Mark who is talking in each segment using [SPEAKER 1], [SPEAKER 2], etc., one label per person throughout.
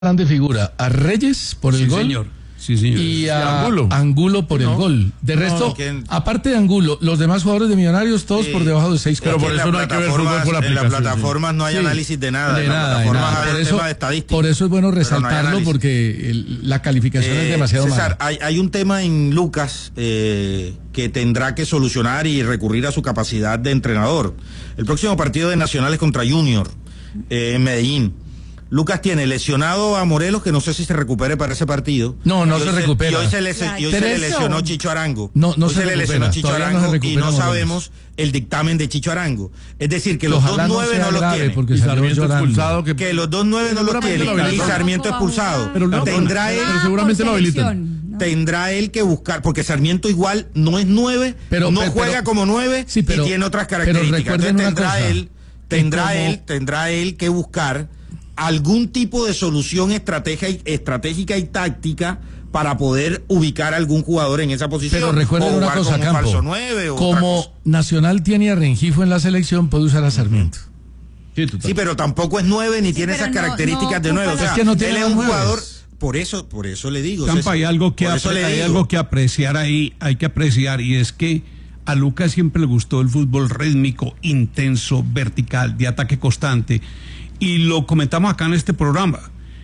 [SPEAKER 1] grande figura, a Reyes por el gol.
[SPEAKER 2] Señor. Sí, señor.
[SPEAKER 1] Y a Angulo por el gol. De resto, aparte de Angulo, los demás jugadores de Millonarios, todos por debajo de 6.
[SPEAKER 3] Pero por eso no hay que ver fútbol por la aplicación.
[SPEAKER 4] En las plataformas no hay análisis de nada.
[SPEAKER 1] De nada. Por eso es bueno resaltarlo, porque la calificación es demasiado
[SPEAKER 4] César,
[SPEAKER 1] mala.
[SPEAKER 4] hay un tema en Lucas que tendrá que solucionar y recurrir a su capacidad de entrenador. El próximo partido de Nacional es contra Junior en Medellín. Lucas tiene lesionado a Morelos, que no sé si se recupere para ese partido.
[SPEAKER 1] No se recupera.
[SPEAKER 4] Y hoy se le lesionó Chicho Arango.
[SPEAKER 1] No
[SPEAKER 4] hoy
[SPEAKER 1] se
[SPEAKER 4] le lesionó Chicho Arango y no sabemos el dictamen de Chicho Arango. Es decir, que los dos 9 no los tiene.
[SPEAKER 1] Porque Sarmiento
[SPEAKER 3] expulsado.
[SPEAKER 4] Que los dos 9 no los tiene. Y Sarmiento expulsado. Pero
[SPEAKER 3] seguramente lo habilitan.
[SPEAKER 4] Tendrá él que buscar, porque Sarmiento igual no es 9, no juega como 9 y tiene otras características. Entonces tendrá él que buscar algún tipo de solución estratégica y táctica para poder ubicar a algún jugador en esa posición.
[SPEAKER 1] Pero recuerden una cosa,
[SPEAKER 4] Campo, falso 9,
[SPEAKER 1] como Nacional tiene a Rengifo en la selección, puede usar a Sarmiento.
[SPEAKER 4] Sí, pero tampoco es 9 ni tiene esas características de 9. O sea,
[SPEAKER 1] es que no tiene
[SPEAKER 4] él es un jugador. Por eso le digo.
[SPEAKER 2] Campa, hay algo que apreciar ahí, hay que apreciar, y es que a Lucas siempre le gustó el fútbol rítmico, intenso, vertical, de ataque constante. Y lo comentamos acá en este programa.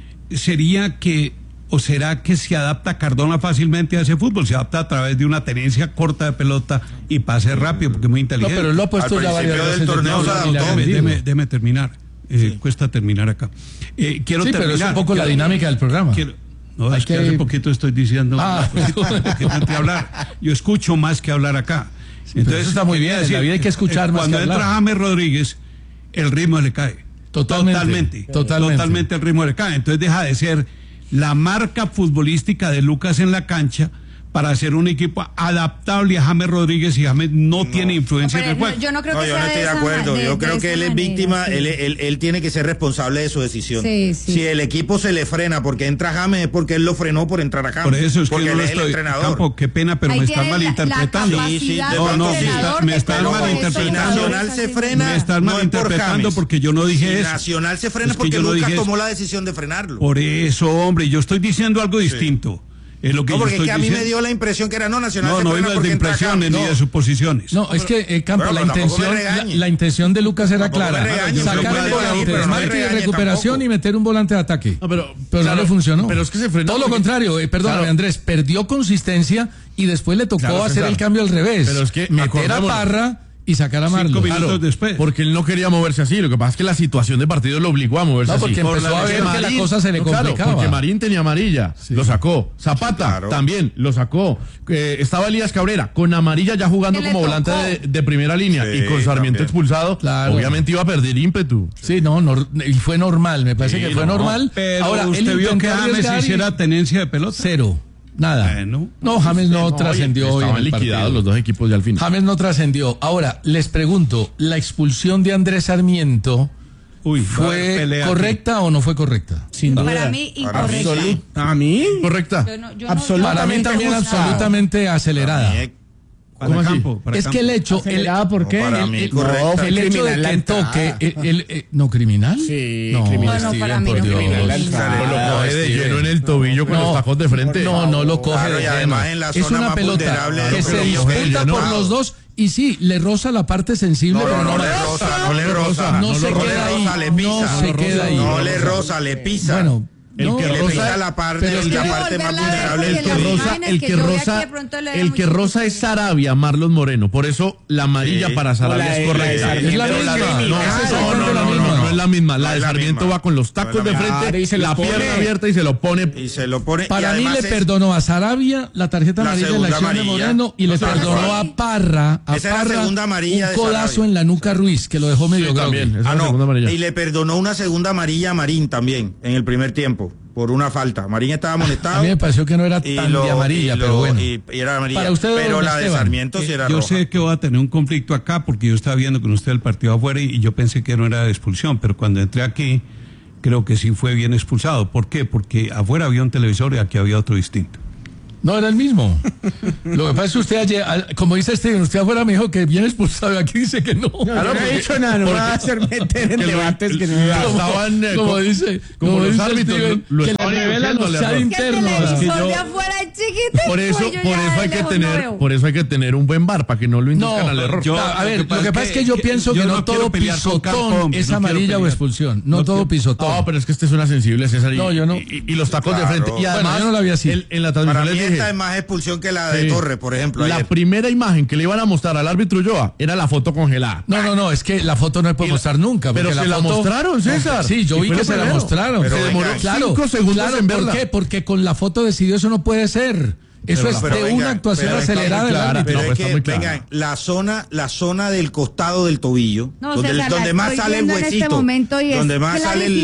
[SPEAKER 2] ¿Será que se adapta Cardona fácilmente a ese fútbol? Se adapta a través de una tenencia corta de pelota y pase rápido, porque es muy inteligente.
[SPEAKER 1] No, pero él lo ha puesto ya varias veces.
[SPEAKER 4] Del torneo se adaptó.
[SPEAKER 2] Déjeme terminar. Cuesta terminar acá. Quiero terminar.
[SPEAKER 1] Pero es un poco la dinámica del programa.
[SPEAKER 2] Es que hace poquito estoy diciendo que hablar. Yo escucho más que hablar acá. Entonces
[SPEAKER 1] eso está muy bien. En la vida hay que escuchar más que hablar.
[SPEAKER 2] Cuando entra James Rodríguez, el ritmo le cae. Totalmente el ritmo le cae. Entonces deja de ser la marca futbolística de Lucas en la cancha para hacer un equipo adaptable a James Rodríguez, y James no tiene influencia en el juego.
[SPEAKER 4] Yo no estoy de acuerdo. Yo creo que él es víctima, él tiene que ser responsable de su decisión. Sí. Si el equipo se le frena porque entra James, es porque él lo frenó por entrar a James.
[SPEAKER 2] Por eso es
[SPEAKER 4] porque
[SPEAKER 2] que yo
[SPEAKER 4] él es el entrenador.
[SPEAKER 2] Campo, qué pena, pero me están malinterpretando. Me están malinterpretando.
[SPEAKER 4] Nacional se frena.
[SPEAKER 2] Me están malinterpretando porque yo no dije eso.
[SPEAKER 4] Nacional se frena porque Lucas tomó la decisión de frenarlo.
[SPEAKER 2] Por eso, hombre, yo estoy diciendo algo distinto. Es lo que
[SPEAKER 4] no, porque
[SPEAKER 2] yo estoy
[SPEAKER 4] es que a mí me dio la impresión que era Nacional.
[SPEAKER 2] No iba de impresiones ni de suposiciones.
[SPEAKER 1] No, es que Campo, la intención de Lucas era clara. Sacar el volante de marca y recuperación y meter un volante de ataque. Pero no le funcionó.
[SPEAKER 3] Pero es que se frenó.
[SPEAKER 1] Todo lo contrario, perdóname, Andrés, perdió consistencia y después le tocó hacer el cambio al revés.
[SPEAKER 3] Pero es que
[SPEAKER 1] meter a Parra y sacar a Marlon.
[SPEAKER 2] 5 minutos después.
[SPEAKER 3] Porque él no quería moverse así. Lo que pasa es que la situación de partido lo obligó a moverse así.
[SPEAKER 1] Porque empezó a ver que la cosa se le complicaba.
[SPEAKER 3] Porque Marín tenía amarilla, lo sacó. Zapata también lo sacó. Estaba Elías Cabrera con amarilla ya jugando como volante de primera línea, y con Sarmiento expulsado, obviamente iba a perder ímpetu.
[SPEAKER 1] Sí, y fue normal, me parece que fue normal.
[SPEAKER 2] Pero ahora, ¿usted vio que James hiciera tenencia de pelota?
[SPEAKER 1] Cero. Nada. No, James no trascendió hoy.
[SPEAKER 3] Estaban liquidados los dos equipos ya al final.
[SPEAKER 1] James no trascendió. Ahora, les pregunto, ¿la expulsión de Andrés Sarmiento fue correcta o no fue correcta?
[SPEAKER 5] Sin duda. Para mí, incorrecta.
[SPEAKER 3] ¿A mí? ¿Correcta?
[SPEAKER 1] Para mí también absolutamente acelerada.
[SPEAKER 3] ¿Cómo así?
[SPEAKER 1] Es que el hecho,
[SPEAKER 3] ¿por qué?
[SPEAKER 1] El hecho de que toque, ¿no criminal?
[SPEAKER 3] Sí,
[SPEAKER 1] criminal.
[SPEAKER 5] No, para mí no criminal.
[SPEAKER 3] Lo coge de lleno en el tobillo con los tacos de frente.
[SPEAKER 1] No lo coge de lleno. Es una pelota que se disputa por los dos. Y sí, le roza la parte sensible, pero no le roza. No se queda ahí.
[SPEAKER 4] No le roza, le pisa.
[SPEAKER 1] Bueno.
[SPEAKER 3] El que roza
[SPEAKER 4] la parte más vulnerable,
[SPEAKER 3] el que roza es Sarabia, Marlon Moreno. Por eso la amarilla para Sarabia es correcta.
[SPEAKER 1] Es la misma.
[SPEAKER 3] No es la misma. La de Sarmiento va con los tacos de frente, la pierna abierta y se lo pone.
[SPEAKER 1] Para mí le perdonó a Sarabia la tarjeta amarilla en la acción de Moreno, y le perdonó a Parra un codazo en la nuca a Ruiz, que lo dejó medio grave.
[SPEAKER 4] Y le perdonó una segunda amarilla a Marín también en el primer tiempo, por una falta. Marín estaba amonestado.
[SPEAKER 1] A mí me pareció que no era tan de amarilla, pero bueno.
[SPEAKER 4] Y era amarilla.
[SPEAKER 1] Para usted,
[SPEAKER 4] pero la de Sarmiento sí era roja.
[SPEAKER 2] Yo sé que voy a tener un conflicto acá, porque yo estaba viendo con usted el partido afuera y yo pensé que no era de expulsión, pero cuando entré aquí, creo que sí fue bien expulsado. ¿Por qué? Porque afuera había un televisor y aquí había otro distinto.
[SPEAKER 1] No, era el mismo. Lo que pasa es que usted ayer, como dice Steven, usted afuera me dijo que viene expulsado, aquí dice que no.
[SPEAKER 6] No he dicho nada, no va a hacer meter en debates que no
[SPEAKER 1] estaban, como dice los árbitros,
[SPEAKER 6] Steven,
[SPEAKER 1] que le revelan los chats internos.
[SPEAKER 5] Es que de afuera es chiquito.
[SPEAKER 3] Por eso hay que tener un buen VAR, para que no lo induzcan al error.
[SPEAKER 1] A ver, lo que pasa es que yo pienso que no todo pisotón es amarilla o expulsión. No todo pisotón.
[SPEAKER 3] No, pero es que este es una sensible, César.
[SPEAKER 1] No, yo no.
[SPEAKER 3] Y los tacos de frente. Y además,
[SPEAKER 1] yo no la vi así.
[SPEAKER 3] En la transmisión
[SPEAKER 4] les dije, esta es más expulsión que la de Torres, por ejemplo.
[SPEAKER 3] La primera imagen que le iban a mostrar al árbitro Ulloa era la foto congelada.
[SPEAKER 1] No, es que la foto no se puede mostrar nunca.
[SPEAKER 3] Pero se la mostraron, César.
[SPEAKER 1] Sí, yo vi que se la mostraron.
[SPEAKER 3] Se demoró 5 segundos en verla.
[SPEAKER 1] ¿Por qué? Porque con la foto decidió eso no puede ser. Eso es de una actuación acelerada del árbitro.
[SPEAKER 4] Pero es que, vengan, la zona del costado del tobillo, donde más sale el huesito, donde más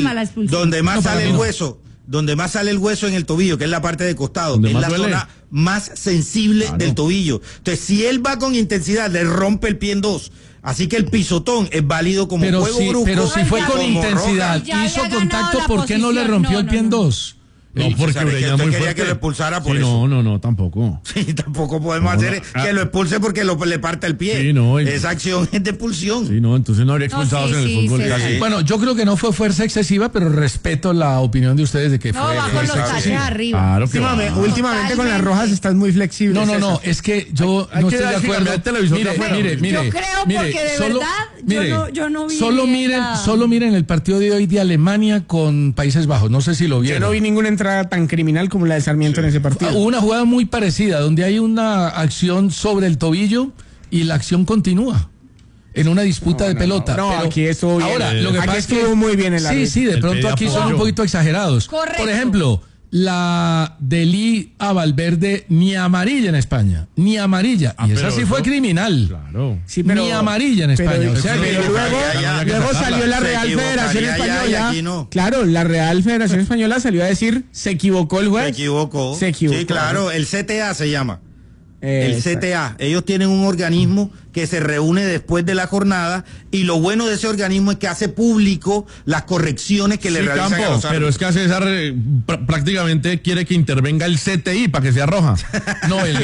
[SPEAKER 4] sale el hueso, donde más sale el hueso en el tobillo, que es la parte de costado, es la zona más sensible del tobillo. Entonces, si él va con intensidad, le rompe el pie en dos. Así que el pisotón es válido como juego brusco.
[SPEAKER 1] Pero si fue con intensidad, hizo contacto, ¿por qué no le rompió el pie en dos?
[SPEAKER 3] No, porque Ureña muy
[SPEAKER 4] quería que lo expulsara por eso.
[SPEAKER 3] No, tampoco.
[SPEAKER 4] Sí, tampoco podemos hacer que lo expulse porque le parte el pie.
[SPEAKER 3] Sí, no.
[SPEAKER 4] Esa acción es de expulsión.
[SPEAKER 3] Sí, no, entonces no habría expulsados en el fútbol.
[SPEAKER 1] Sí. Bueno, yo creo que no fue fuerza excesiva, pero respeto la opinión de ustedes de que fue
[SPEAKER 5] fuerza excesiva. Arriba.
[SPEAKER 3] Claro
[SPEAKER 6] que últimamente con las rojas están muy flexibles.
[SPEAKER 1] No, es que yo no estoy de acuerdo. Mire.
[SPEAKER 5] Yo creo porque de verdad yo no vi.
[SPEAKER 1] Solo miren el partido de hoy de Alemania con Países Bajos. No sé si lo vieron.
[SPEAKER 6] Yo no vi ninguna entrada tan criminal como la de Sarmiento en ese partido.
[SPEAKER 1] Hubo una jugada muy parecida, donde hay una acción sobre el tobillo y la acción continúa en una disputa de pelota.
[SPEAKER 6] No, pero aquí estuvo bien.
[SPEAKER 1] Ahora, lo que pasa es que
[SPEAKER 6] estuvo muy bien el árbitro.
[SPEAKER 1] Sí, de pronto aquí son un poquito exagerados.
[SPEAKER 5] Correcto.
[SPEAKER 1] Por ejemplo, la de Lee a Valverde, ni amarilla en España, ni amarilla. Y esa sí fue criminal.
[SPEAKER 3] Claro.
[SPEAKER 6] Sí, pero,
[SPEAKER 1] ni amarilla en España.
[SPEAKER 6] O sea, luego salió la Real Federación Española. Claro, la Real Federación Española salió a decir, se equivocó el juez.
[SPEAKER 4] Se equivocó. Sí, claro, el CTA se llama. El CTA, ellos tienen un organismo que se reúne después de la jornada y lo bueno de ese organismo es que hace público las correcciones que le realizan a los árbitros.
[SPEAKER 3] Pero es que César prácticamente quiere que intervenga el CTI para que sea roja.
[SPEAKER 1] No, el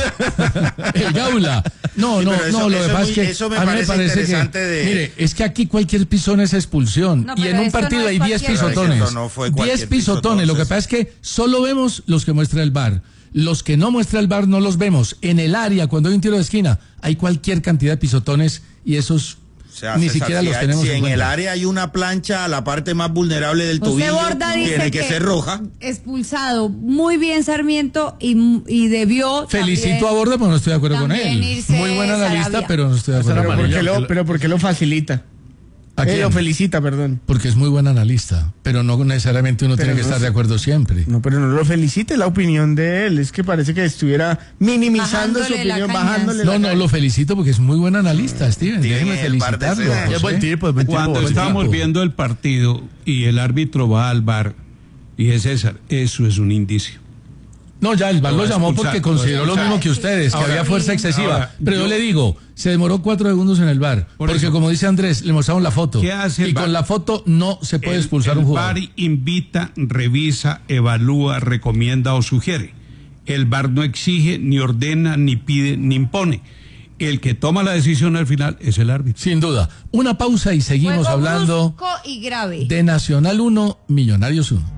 [SPEAKER 1] Gaula. No, lo que pasa es que
[SPEAKER 4] eso me parece interesante
[SPEAKER 1] mire, es que aquí cualquier pisón es expulsión y en un partido hay 10 pisotones. 10 pisotones, lo que pasa es que solo vemos los que muestra el VAR. Los que no muestra el VAR no los vemos. En el área, cuando hay un tiro de esquina, hay cualquier cantidad de pisotones y esos ni siquiera los tenemos
[SPEAKER 4] en el área hay una plancha a la parte más vulnerable del tobillo, tiene que ser roja.
[SPEAKER 5] Expulsado muy bien Sarmiento y debió.
[SPEAKER 1] Felicito a Borda, pero no estoy de acuerdo con él. Muy buen analista, pero no estoy de acuerdo.
[SPEAKER 6] Pero ¿por qué lo facilita? Lo felicita, perdón.
[SPEAKER 1] Porque es muy buen analista, pero no necesariamente uno tiene que estar de acuerdo siempre.
[SPEAKER 6] No, pero no lo felicite, la opinión de él. Es que parece que estuviera minimizando su opinión, bajándole.
[SPEAKER 1] No, lo felicito porque es muy buen analista, Steven. Déjeme felicitarlo.
[SPEAKER 3] Es buen tipo.
[SPEAKER 2] Cuando estábamos viendo el partido y el árbitro va al VAR, dije, César, eso es un indicio.
[SPEAKER 1] No, ya el VAR lo llamó porque consideró lo mismo que ustedes, que había fuerza excesiva. Pero yo le digo, se demoró 4 segundos en el VAR. Porque como dice Andrés, le mostraron la foto.
[SPEAKER 2] ¿Qué hace el VAR?
[SPEAKER 1] Con la foto no se puede expulsar un jugador.
[SPEAKER 2] El VAR invita, revisa, evalúa, recomienda o sugiere. El VAR no exige, ni ordena, ni pide, ni impone. El que toma la decisión al final es el árbitro.
[SPEAKER 1] Sin duda. Una pausa y seguimos hablando
[SPEAKER 5] y grave.
[SPEAKER 1] de Nacional 1, Millonarios 1.